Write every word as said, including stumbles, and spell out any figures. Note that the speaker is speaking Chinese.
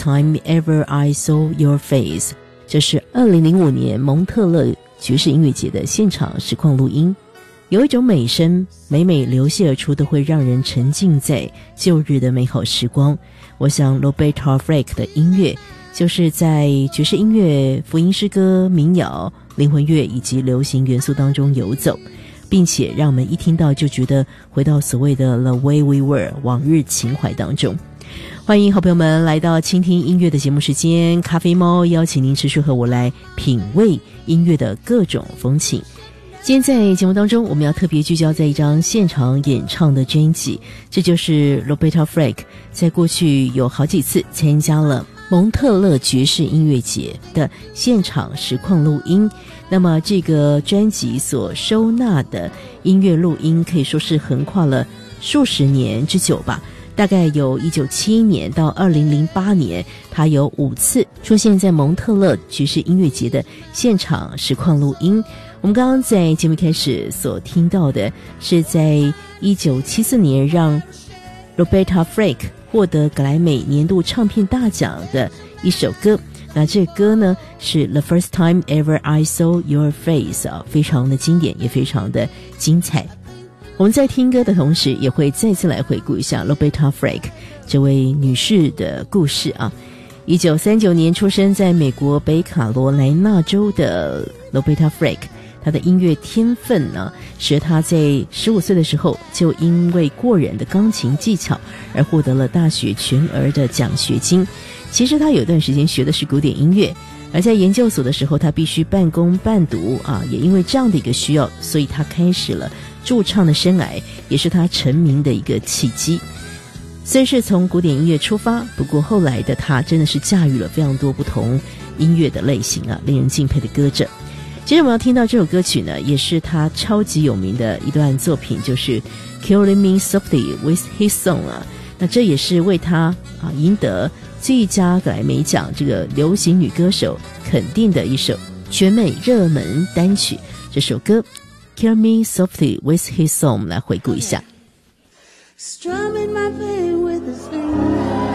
time ever I saw your face， 这是二零零五年蒙特勒爵士音乐节的现场实况录音。有一种美声每每流泻而出，都会让人沉浸在旧日的美好时光。我想 Roberta Flack 的音乐就是在爵士音乐、福音诗歌、民谣、灵魂乐以及流行元素当中游走，并且让我们一听到就觉得回到所谓的 The Way We Were 往日情怀当中。欢迎好朋友们来到倾听音乐的节目时间，咖啡猫邀请您持续和我来品味音乐的各种风情。今天在节目当中，我们要特别聚焦在一张现场演唱的专辑，这就是 Roberta Flack 在过去有好几次参加了蒙特勒爵士音乐节的现场实况录音。那么这个专辑所收纳的音乐录音可以说是横跨了数十年之久吧，大概有一九七一年到二零零八年，他有五次出现在蒙特勒爵士音乐节的现场实况录音。我们刚刚在节目开始所听到的是在一九七四年让 Roberta Flack 获得格莱美年度唱片大奖的一首歌，那这歌呢是 The First Time Ever I Saw Your Face 啊，非常的经典，也非常的精彩。我们在听歌的同时，也会再次来回顾一下 Roberta Flack 这位女士的故事啊。一九三九年出生在美国北卡罗来纳州的 Roberta Flack，他的音乐天分呢，使他在十五岁的时候就因为过人的钢琴技巧而获得了大学全额的奖学金。其实他有段时间学的是古典音乐，而在研究所的时候他必须半工半读啊，也因为这样的一个需要，所以他开始了驻唱的生涯，也是他成名的一个契机。虽是从古典音乐出发，不过后来的他真的是驾驭了非常多不同音乐的类型啊，令人敬佩的歌者。接着我们要听到这首歌曲呢，也是他超级有名的一段作品，就是 Killing Me Softly with His Song 啊。那这也是为他啊赢得最佳格莱美奖这个流行女歌手肯定的一首全美热门单曲。这首歌 Killing Me Softly with His Song 来回顾一下。 Strumming my pain